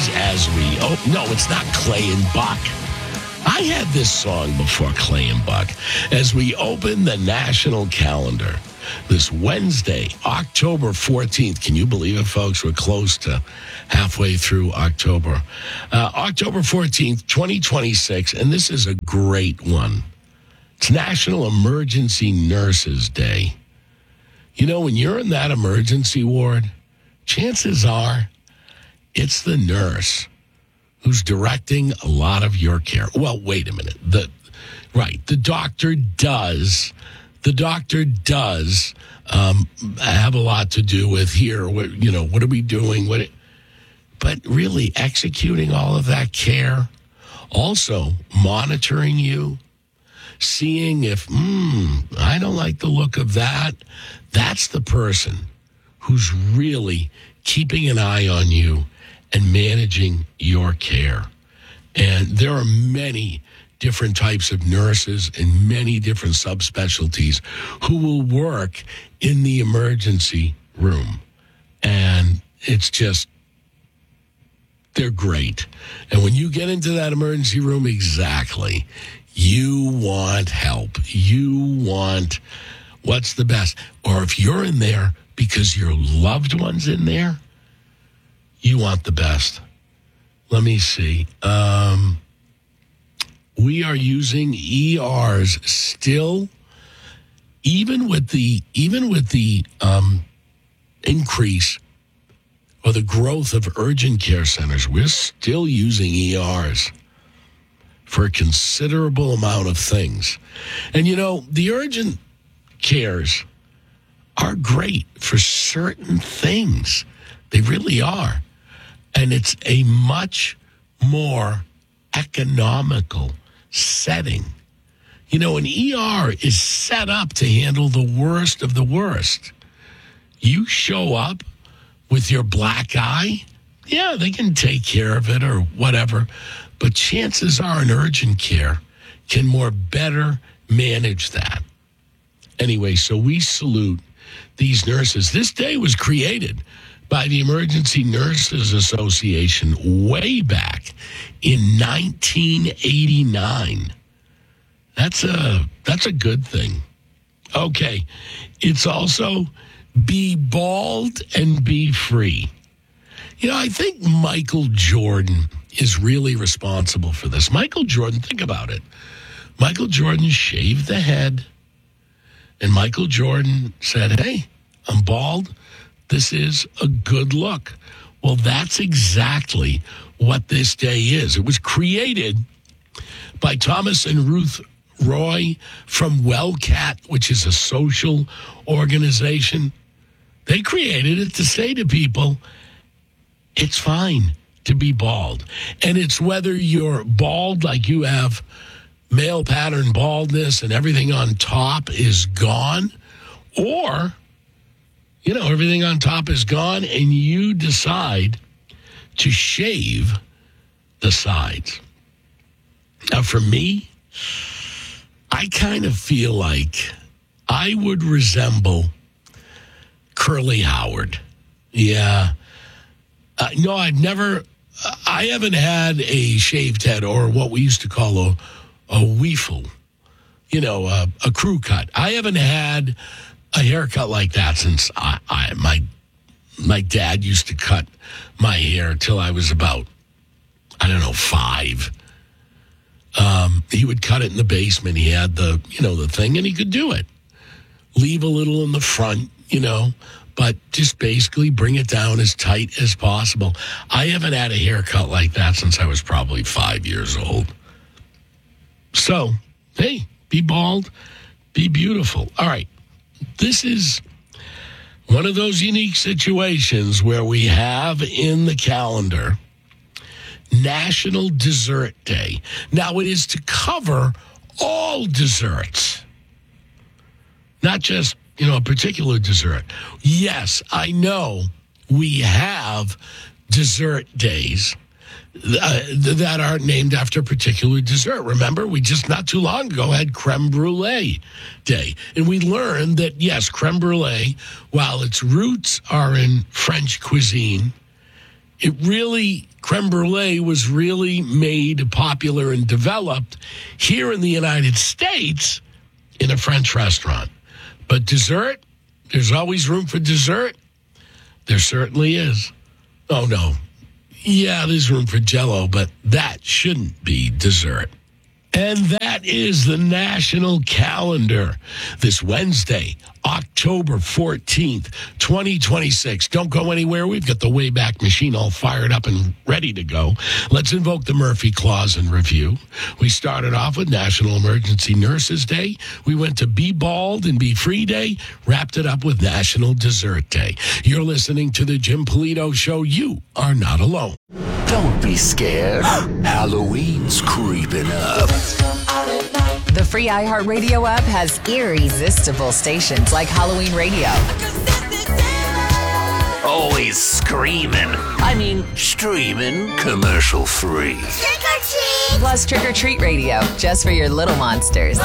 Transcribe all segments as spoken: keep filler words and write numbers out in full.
is as we... Oh, no, it's not Clay and Buck. I had this song before Clay and Buck. As we open the national calendar this Wednesday, October fourteenth. Can you believe it, folks? We're close to halfway through October. Uh, October fourteenth, twenty twenty-six, and this is a great one. It's National Emergency Nurses Day. You know, when you're in that emergency ward, chances are it's the nurse who's directing a lot of your care. Well, wait a minute. The right, the doctor does, the doctor does um, have a lot to do with here. What, you know, what are we doing? What? But really, executing all of that care, also monitoring you, seeing if mm, I don't like the look of that. That's the person who's really keeping an eye on you and managing your care. And there are many different types of nurses and many different subspecialties who will work in the emergency room. And it's just, they're great. And when you get into that emergency room, exactly, you want help. You want what's the best. Or if you're in there because your loved one's in there, you want the best. Let me see. Um, we are using E Rs still, even with the even with the um, increase or the growth of urgent care centers. We're still using E Rs for a considerable amount of things. And you know, the urgent cares are great for certain things. They really are. And it's a much more economical setting. You know, an E R is set up to handle the worst of the worst. You show up with your black eye, yeah, they can take care of it or whatever. But chances are an urgent care can more better manage that. Anyway, so we salute these nurses. This day was created by the Emergency Nurses Association way back in nineteen eighty-nine. That's a that's a good thing. Okay, it's also be bald and be free. You know, I think Michael Jordan is really responsible for this. Michael Jordan, think about it. Michael Jordan shaved the head, and Michael Jordan said, hey, I'm bald. This is a good look. Well, that's exactly what this day is. It was created by Thomas and Ruth Roy from WellCat, which is a social organization. They created it to say to people, it's fine to be bald. And it's whether you're bald, like you have male pattern baldness and everything on top is gone, or you know, everything on top is gone, and you decide to shave the sides. Now, for me, I kind of feel like I would resemble Curly Howard. Yeah. Uh, no, I've never, I haven't had a shaved head or what we used to call a, a weefle, you know, a, a crew cut. I haven't had a haircut like that since I, I my my dad used to cut my hair till I was about, I don't know, five. Um, he would cut it in the basement. He had the, you know, the thing, and he could do it. Leave a little in the front, you know, but just basically bring it down as tight as possible. I haven't had a haircut like that since I was probably five years old. So, hey, be bald, be beautiful. All right. This is one of those unique situations where we have in the calendar National Dessert Day. Now, it is to cover all desserts, not just, you know, a particular dessert. Yes, I know we have dessert days uh, that are named after a particular dessert. Remember, we just not too long ago had creme brulee day. And we learned that, yes, creme brulee, while its roots are in French cuisine, it really, creme brulee was really made popular and developed here in the United States in a French restaurant. But dessert, there's always room for dessert. There certainly is. Oh, no. Yeah, there's room for Jell-O, but that shouldn't be dessert. And that is the national calendar this Wednesday, October fourteenth, twenty twenty-six. Don't go anywhere. We've got the Wayback Machine all fired up and ready to go. Let's invoke the Murphy Clause and review. We started off with National Emergency Nurses Day. We went to Be Bald and Be Free Day, wrapped it up with National Dessert Day. You're listening to the Jim Polito Show. You are not alone. Don't be scared. Halloween's creeping up. The free iHeartRadio app has irresistible stations like Halloween Radio. Always screaming. I mean, streaming commercial free. Trick or treat! Plus Trick or Treat Radio, just for your little monsters.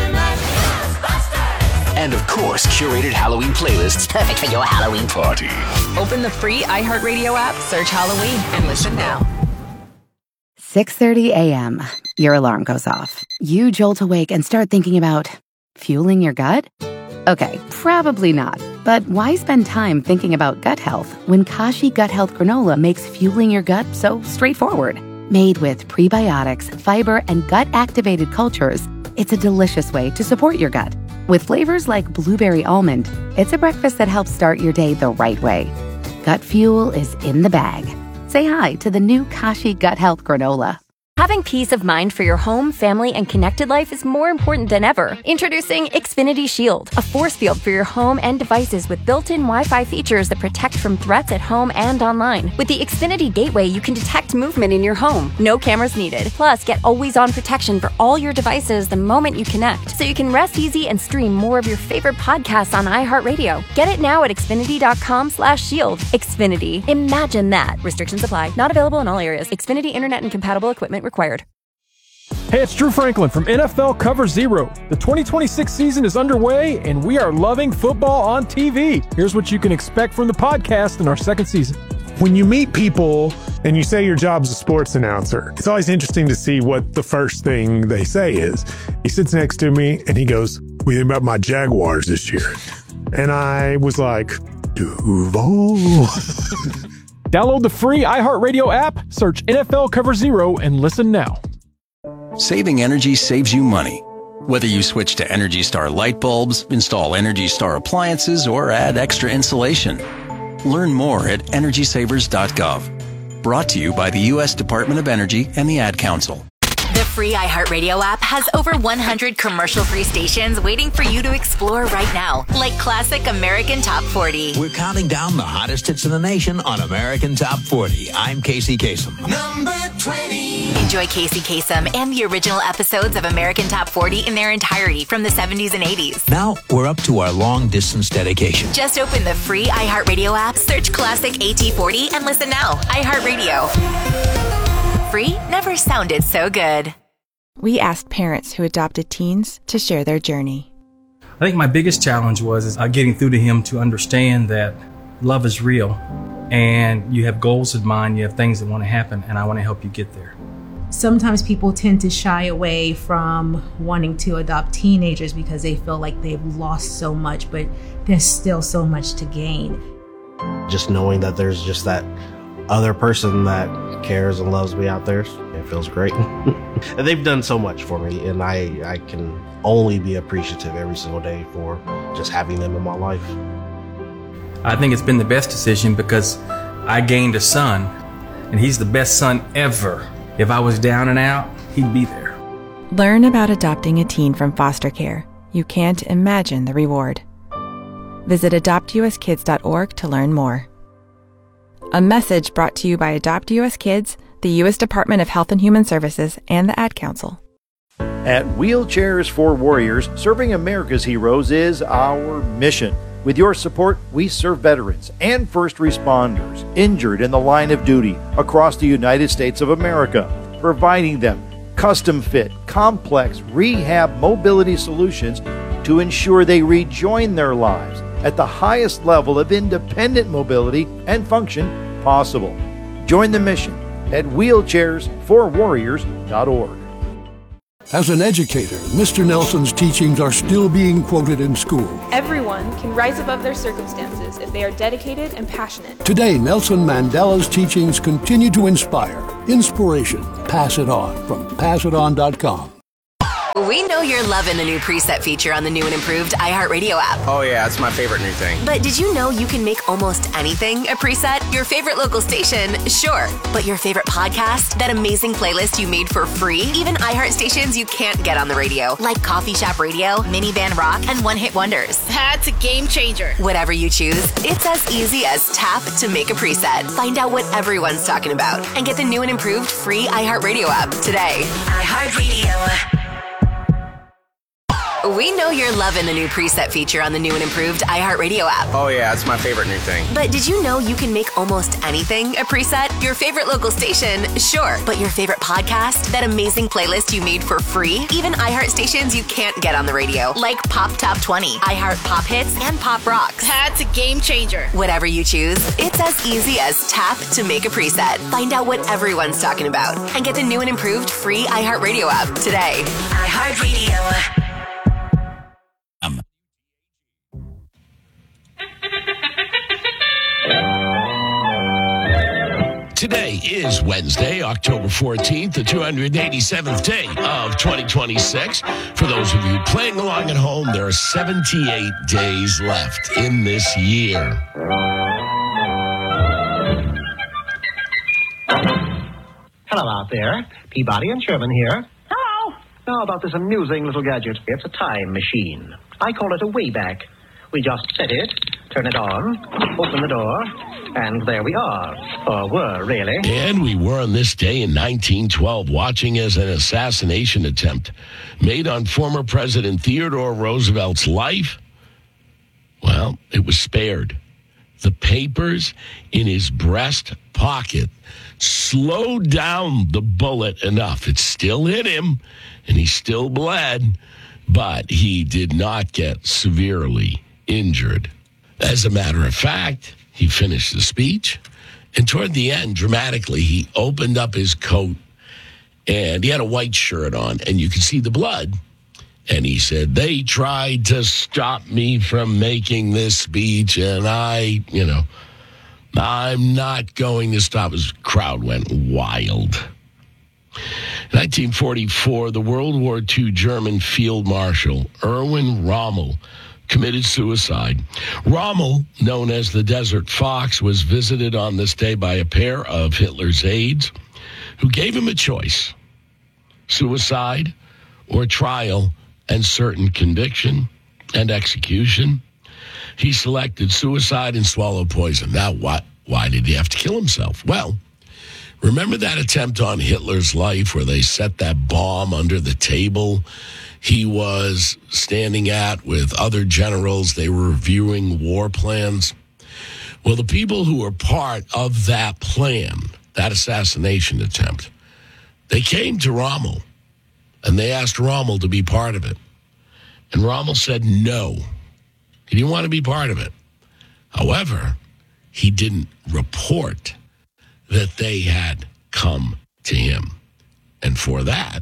And of course, curated Halloween playlists perfect for your Halloween party. Open the free iHeartRadio app, search Halloween, and listen now. six thirty a.m. Your alarm goes off. You jolt awake and start thinking about fueling your gut? Okay, probably not. But why spend time thinking about gut health when Kashi Gut Health Granola makes fueling your gut so straightforward? Made with prebiotics, fiber, and gut-activated cultures, it's a delicious way to support your gut. With flavors like blueberry almond, it's a breakfast that helps start your day the right way. Gut fuel is in the bag. Say hi to the new Kashi Gut Health Granola. Having peace of mind for your home, family, and connected life is more important than ever. Introducing Xfinity Shield, a force field for your home and devices with built-in Wi-Fi features that protect from threats at home and online. With the Xfinity Gateway, you can detect movement in your home. No cameras needed. Plus, get always-on protection for all your devices the moment you connect, so you can rest easy and stream more of your favorite podcasts on iHeartRadio. Get it now at Xfinity.com slash shield. Xfinity. Imagine that. Restrictions apply. Not available in all areas. Xfinity Internet and compatible equipment required. Hey, it's Drew Franklin from N F L Cover Zero. The twenty twenty-six season is underway, and we are loving football on T V. Here's what you can expect from the podcast in our second season. When you meet people and you say your job's a sports announcer, it's always interesting to see what the first thing they say is. He sits next to me, and he goes, "What do you think about my Jaguars this year?" And I was like, Duval. Download the free iHeartRadio app, search N F L Cover Zero, and listen now. Saving energy saves you money. Whether you switch to Energy Star light bulbs, install Energy Star appliances, or add extra insulation. Learn more at energy savers dot gov. Brought to you by the U S Department of Energy and the Ad Council. The free iHeartRadio app has over one hundred commercial-free stations waiting for you to explore right now, like classic American Top forty. We're counting down the hottest hits in the nation on American Top forty. I'm Casey Kasem. Number twenty. Enjoy Casey Kasem and the original episodes of American Top forty in their entirety from the seventies and eighties. Now we're up to our long-distance dedication. Just open the free iHeartRadio app, search classic A T forty, and listen now. iHeartRadio. Free never sounded so good. We asked parents who adopted teens to share their journey. I think my biggest challenge was is, uh, getting through to him to understand that love is real and you have goals in mind, you have things that want to happen, and I want to help you get there. Sometimes people tend to shy away from wanting to adopt teenagers because they feel like they've lost so much, but there's still so much to gain. Just knowing that there's just that other person that cares and loves me out there, it feels great. And they've done so much for me, and I, I can only be appreciative every single day for just having them in my life. I think it's been the best decision because I gained a son, and he's the best son ever. If I was down and out, he'd be there. Learn about adopting a teen from foster care. You can't imagine the reward. Visit adopt u s kids dot org to learn more. A message brought to you by Adopt U S Kids, the U S Department of Health and Human Services, and the Ad Council. At Wheelchairs for Warriors, serving America's heroes is our mission. With your support, we serve veterans and first responders injured in the line of duty across the United States of America, providing them custom-fit, complex rehab mobility solutions to ensure they rejoin their lives at the highest level of independent mobility and function possible. Join the mission at wheelchairs for warriors dot org. As an educator, Mister Nelson's teachings are still being quoted in school. Everyone can rise above their circumstances if they are dedicated and passionate. Today, Nelson Mandela's teachings continue to inspire. Inspiration. Pass it on from pass it on dot com. We know you're loving the new preset feature on the new and improved iHeartRadio app. Oh yeah, it's my favorite new thing. But did you know you can make almost anything a preset? Your favorite local station, sure. But your favorite podcast? That amazing playlist you made for free? Even iHeart stations you can't get on the radio, like Coffee Shop Radio, Minivan Rock, and One Hit Wonders. That's a game changer. Whatever you choose, it's as easy as tap to make a preset. Find out what everyone's talking about and get the new and improved free iHeartRadio app today. iHeartRadio. We know you're loving the new preset feature on the new and improved iHeartRadio app. Oh yeah, it's my favorite new thing. But did you know you can make almost anything a preset? Your favorite local station, sure. But your favorite podcast? That amazing playlist you made for free? Even iHeart stations you can't get on the radio, like Pop Top twenty, iHeart Pop Hits, and Pop Rocks. That's a game changer. Whatever you choose, it's as easy as tap to make a preset. Find out what everyone's talking about and get the new and improved free iHeartRadio app today. iHeartRadio. Today is Wednesday, October fourteenth, the two hundred eighty-seventh day of twenty twenty-six. For those of you playing along at home, there are seventy-eight days left in this year. Hello out there. Peabody and Sherman here. Hello. Now about this amusing little gadget. It's a time machine. I call it a Wayback. We just set it, turn it on, open the door, and there we are. Or were, really. And we were on this day in nineteen twelve watching as an assassination attempt made on former President Theodore Roosevelt's life, well, it was spared. The papers in his breast pocket slowed down the bullet enough. It still hit him, and he still bled, but he did not get severely injured. As a matter of fact, he finished the speech, and toward the end, dramatically, he opened up his coat, and he had a white shirt on, and you could see the blood. And he said, they tried to stop me from making this speech, and I, you know, I'm not going to stop. His crowd went wild. nineteen forty-four, the World War Two German Field Marshal Erwin Rommel committed suicide. Rommel, known as the Desert Fox, was visited on this day by a pair of Hitler's aides who gave him a choice: suicide or trial and certain conviction and execution. He selected suicide and swallowed poison. Now, why, why did he have to kill himself? Well, remember that attempt on Hitler's life where they set that bomb under the table he was standing at with other generals? They were reviewing war plans. Well, the people who were part of that plan, that assassination attempt, they came to Rommel and they asked Rommel to be part of it. And Rommel said no. He didn't want to be part of it. However, he didn't report that they had come to him. And for that,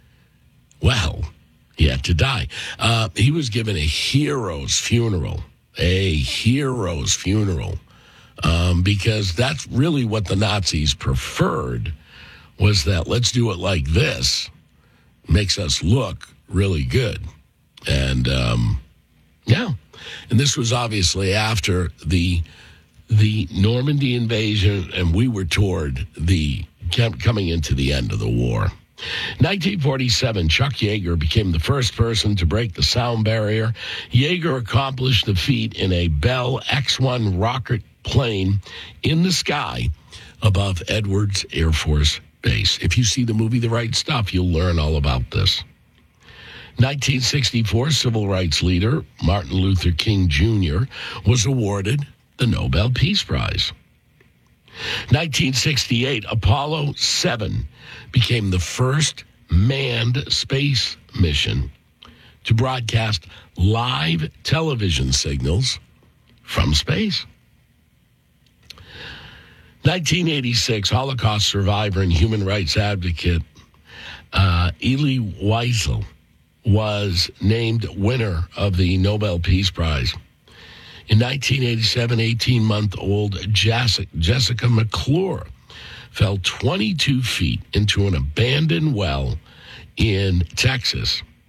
well, he had to die. Uh, he was given a hero's funeral, a hero's funeral, um, because that's really what the Nazis preferred, was that let's do it like this. Makes us look really good. And, um, yeah. And this was obviously after the the Normandy invasion, and we were toward the coming into the end of the war. nineteen forty-seven, Chuck Yeager became the first person to break the sound barrier. Yeager accomplished the feat in a Bell X one rocket plane in the sky above Edwards Air Force Base. If you see the movie The Right Stuff, you'll learn all about this. nineteen sixty-four, civil rights leader Martin Luther King Junior was awarded the Nobel Peace Prize. nineteen sixty-eight, Apollo seven became the first manned space mission to broadcast live television signals from space. nineteen eighty-six, Holocaust survivor and human rights advocate uh, Elie Wiesel was named winner of the Nobel Peace Prize. In nineteen eighty-seven, eighteen-month-old Jessica, Jessica McClure fell twenty-two feet into an abandoned well in Texas.